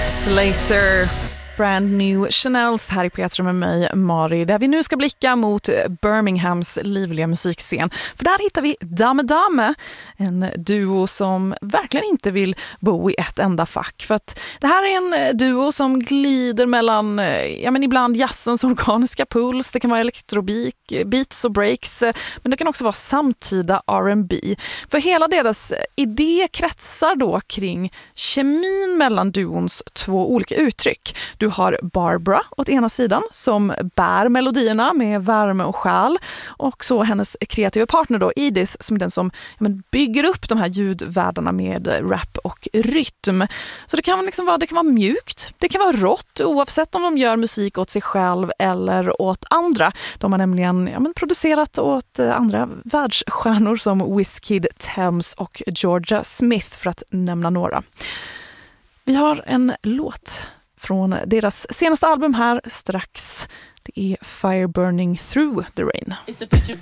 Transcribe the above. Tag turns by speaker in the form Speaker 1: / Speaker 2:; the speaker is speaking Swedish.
Speaker 1: Slater, Brand New Chanels här i P3 med mig, Mari, där vi nu ska blicka mot Birminghams livliga musikscen. För där hittar vi Dame Dame, en duo som verkligen inte vill bo i ett enda fack. För att det här är en duo som glider mellan, ibland jazzens organiska puls, det kan vara elektrobeat, beats och breaks, men det kan också vara samtida R&B. För hela deras idé kretsar då kring kemin mellan duons två olika uttryck. Du har Barbara åt ena sidan som bär melodierna med värme och själ, och så hennes kreativa partner då, Edith, som är den som bygger upp de här ljudvärldarna med rap och rytm. Så det kan vara mjukt, det kan vara rått, oavsett om de gör musik åt sig själv eller åt andra. De har nämligen producerat åt andra världsstjärnor som Wizkid, Thames och Georgia Smith, för att nämna några. Vi har en låt från deras senaste album här strax. Det är Fire Burning Through the Rain.
Speaker 2: It's a picture